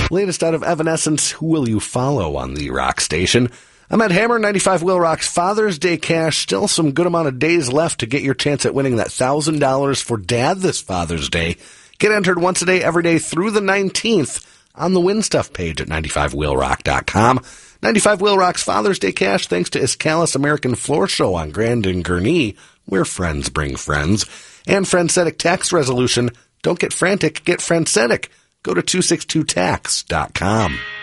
Latest out of Evanescence, Who Will You Follow on the Rock Station. I'm at Hammer 95 Will Rock's Father's Day Cash. Still some good amount of days left to get your chance at winning that $1,000 for Dad this Father's Day. Get entered once a day, every day through the 19th on the Win Stuff page at 95willrock.com. 95 Will Rock's Father's Day Cash, thanks to Iscalis American Floor Show on Grand and Gurnee, where friends bring friends. And Friendsetic Tax Resolution. Don't get frantic, get Friendsetic. Go to 262tax.com.